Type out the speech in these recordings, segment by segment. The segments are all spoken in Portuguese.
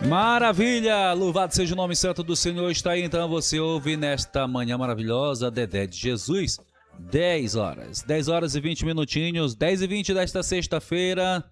Maravilha! Louvado seja o nome santo do Senhor. Está aí, então, você ouve nesta manhã maravilhosa, Dedé de Jesus, 10 horas. 10 horas e 20 minutinhos, 10 e 20 desta sexta-feira.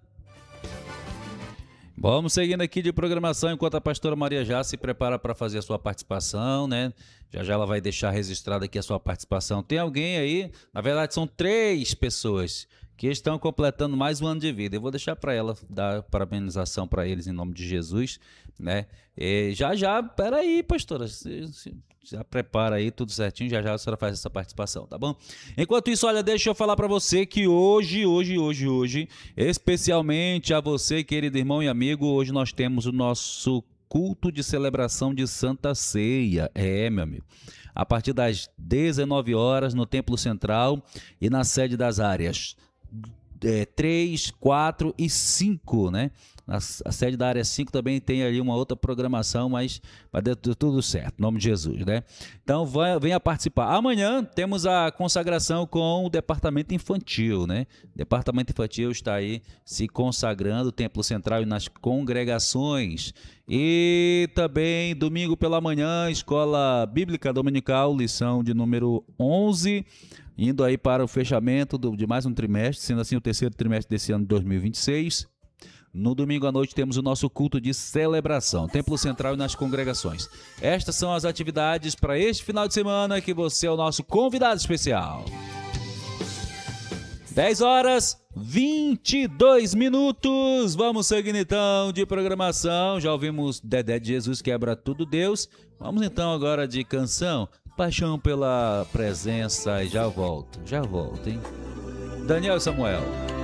Vamos seguindo aqui de programação, enquanto a pastora Maria já se prepara para fazer a sua participação, né? Já já ela vai deixar registrada aqui a sua participação. Tem alguém aí, na verdade são 3 pessoas que estão completando mais um ano de vida. Eu vou deixar para ela dar parabenização para eles em nome de Jesus, né? E peraí, pastora, já prepara aí tudo certinho, já já a senhora faz essa participação, tá bom? Enquanto isso, olha, deixa eu falar para você que hoje, especialmente a você, querido irmão e amigo, hoje nós temos o nosso culto de celebração de Santa Ceia. Meu amigo. A partir das 19 horas no Templo Central e na sede das áreas 3, 4 e 5, né? A sede da área 5 também tem ali uma outra programação, mas vai dar tudo certo, em nome de Jesus, né? Então venha participar. Amanhã temos a consagração com o departamento infantil, né? O departamento infantil está aí se consagrando, o Templo Central e nas congregações. E também domingo pela manhã, Escola Bíblica Dominical, lição de número 11, indo aí para o fechamento de mais um trimestre, sendo assim o terceiro trimestre desse ano de 2026. No domingo à noite temos o nosso culto de celebração, Templo Central e nas congregações. Estas são as atividades para este final de semana, que você é o nosso convidado especial. 10 horas 22 minutos. Vamos seguindo então de programação. Já ouvimos Dedé de Jesus, Quebra Tudo Deus. Vamos então agora de canção, Paixão pela Presença. E já volto, hein? Daniel e Samuel.